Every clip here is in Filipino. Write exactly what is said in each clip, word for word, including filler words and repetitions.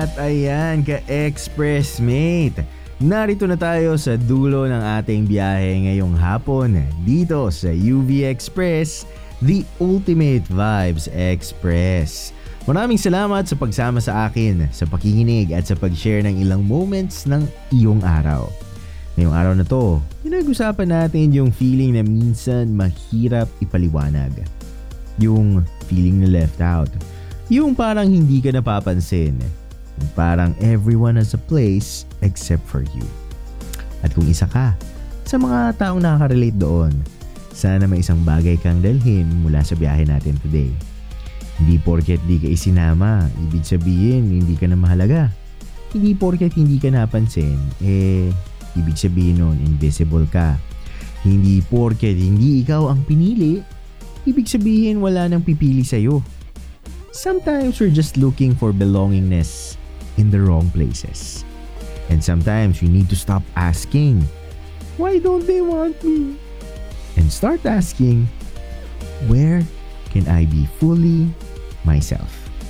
At ayan, ka-Expressmate, narito na tayo sa dulo ng ating biyahe ngayong hapon dito sa U V Express, the Ultimate Vibes Express. Maraming salamat sa pagsama sa akin, sa pakikinig at sa pag-share ng ilang moments ng iyong araw. Ngayong araw na to, pinag-usapan natin yung feeling na minsan mahirap ipaliwanag. Yung feeling na left out. Yung parang hindi ka napapansin. Yung parang everyone has a place except for you. At kung isa ka sa mga taong nakaka-relate doon, sana may isang bagay kang dalhin mula sa biyahe natin today. Hindi porket di ka isinama, ibig sabihin hindi ka na mahalaga. Hindi porket hindi ka napansin, eh ibig sabihin nun invisible ka. Hindi porket hindi ikaw ang pinili, ibig sabihin wala nang pipili sa'yo. Sometimes we're just looking for belongingness in the wrong places. And sometimes we need to stop asking, why don't they want me? And start asking, where can I be fully myself?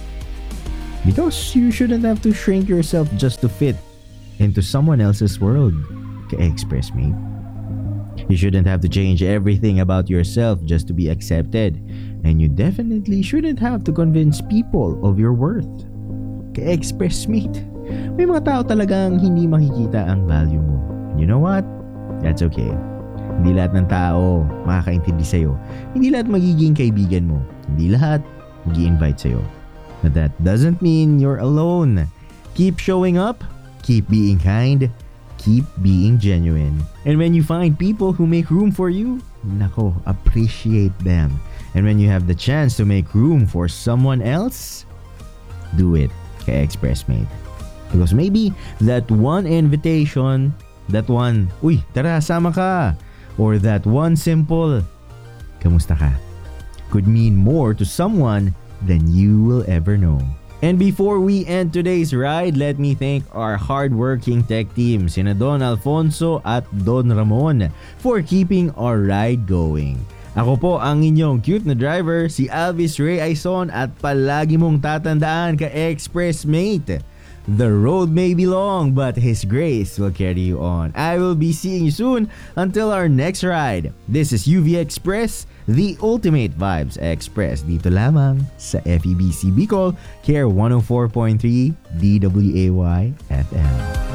Because you shouldn't have to shrink yourself just to fit into someone else's world, ka-Expressmate. You shouldn't have to change everything about yourself just to be accepted. And you definitely shouldn't have to convince people of your worth, ka-Expressmate. May mga tao talagang hindi makikita ang value mo. And you know what? That's okay. Hindi lahat ng tao makakaintindi sa'yo. Hindi lahat magiging kaibigan mo. Hindi lahat mag-i-invite sa'yo. But that doesn't mean you're alone. Keep showing up. Keep being kind. Keep being genuine. And when you find people who make room for you, nako, appreciate them. And when you have the chance to make room for someone else, do it, ka-Expressmate. Because maybe that one invitation, that one, uy, tara, sama ka, or that one simple, kamusta ka, could mean more to someone than you will ever know. And before we end today's ride, let me thank our hardworking tech team, sina Don Alfonso at Don Ramon, for keeping our ride going. Ako po ang inyong cute na driver, si Alvis Ray Aizon, at palagi mong tatandaan, ka-Expressmate, the road may be long, but His grace will carry you on. I will be seeing you soon until our next ride. This is U V Express, the Ultimate Vibes Express. Dito lamang sa F E B C Bicol, Care one oh four point three D W A Y F M.